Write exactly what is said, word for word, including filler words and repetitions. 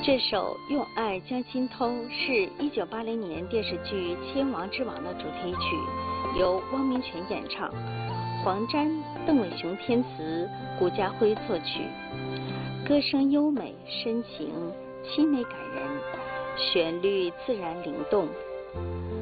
这首《用爱将心偷》是一九八零年电视剧《千王之王》的主题曲，由汪明荃演唱，黄沾、邓伟雄填词，顾嘉辉作曲。歌声优美深情，凄美感人，旋律自然灵动。